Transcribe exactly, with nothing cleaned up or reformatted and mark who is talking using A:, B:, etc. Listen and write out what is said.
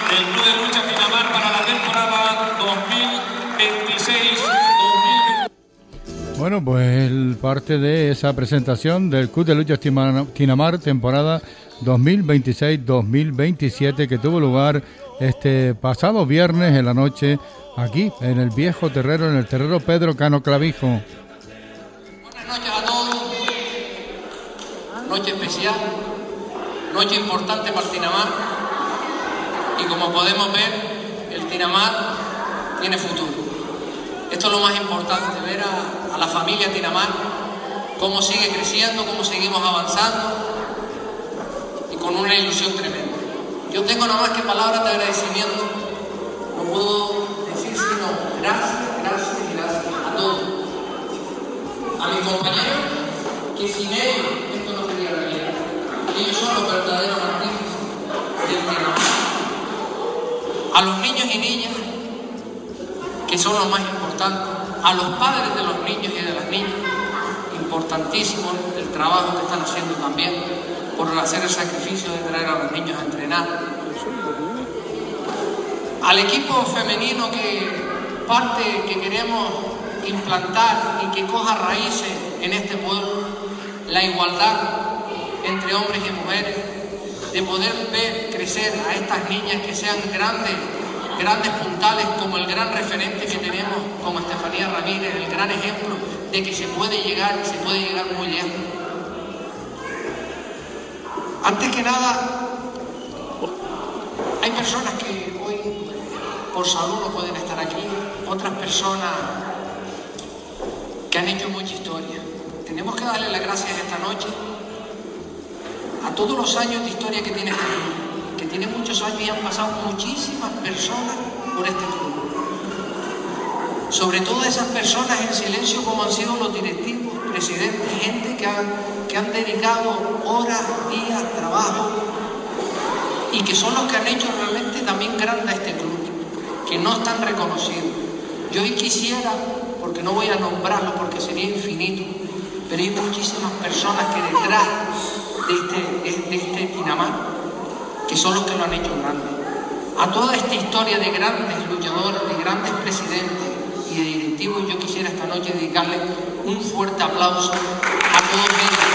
A: del Club de Lucha Tinamar para la temporada dos mil veintiséis dos mil veinte.
B: Bueno, pues el parte de esa presentación del Club de Lucha Tinamar temporada dos mil veintiséis dos mil veintisiete que tuvo lugar este pasado viernes en la noche aquí en el viejo terrero, en el terrero Pedro Cano Clavijo.
C: Buenas noches a todos. Noche especial, noche importante para el Tinamar, y como podemos ver, el Tinamar tiene futuro. Esto es lo más importante, ver a, a la familia Tinamar, cómo sigue creciendo, cómo seguimos avanzando y con una ilusión tremenda. Yo tengo nada más que palabras de agradecimiento, no puedo decir sino gracias, gracias y gracias a todos. A mis compañeros, que sin ellos esto no sería realidad. Ellos son los verdaderos artífices del Tinamar. A los niños y niñas, que son los más importantes, a los padres de los niños y de las niñas, importantísimo el trabajo que están haciendo también por hacer el sacrificio de traer a los niños a entrenar. Al equipo femenino, que parte que queremos implantar y que coja raíces en este pueblo, la igualdad entre hombres y mujeres, de poder ver crecer a estas niñas que sean grandes, grandes puntales, como el gran referente que tenemos como Estefanía Ramírez, el gran ejemplo de que se puede llegar, se puede llegar muy lejos. Antes que nada, hay personas que hoy por salud no pueden estar aquí, otras personas que han hecho mucha historia. Tenemos que darle las gracias esta noche a todos los años de historia que tiene este club, que tiene muchos años y han pasado muchísimas personas por este club. Sobre todo esas personas en silencio, como han sido los directivos, presidentes, gente que han, que han dedicado horas, días, trabajo, y que son los que han hecho realmente también grande a este club, que no están reconocidos. Yo hoy quisiera, porque no voy a nombrarlo porque sería infinito, pero hay muchísimas personas que detrás de este, de este Tinamar, que son los que lo han hecho grande. A toda esta historia de grandes luchadores, de grandes presidentes y de directivos, yo quisiera esta noche dedicarle un fuerte aplauso a todos ellos.